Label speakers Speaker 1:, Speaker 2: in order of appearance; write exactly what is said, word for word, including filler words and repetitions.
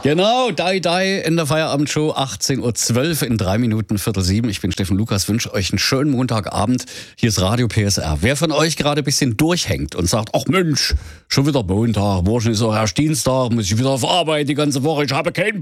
Speaker 1: Genau, Die Die in der Feierabendshow, achtzehn Uhr zwölf in drei Minuten, Viertel sieben. Ich bin Steffen Lukas, wünsche euch einen schönen Montagabend. Hier ist Radio P S R. Wer von euch gerade ein bisschen durchhängt und sagt, ach Mensch, schon wieder Montag, morgen ist auch erst Dienstag, muss ich wieder auf Arbeit die ganze Woche, ich habe keinen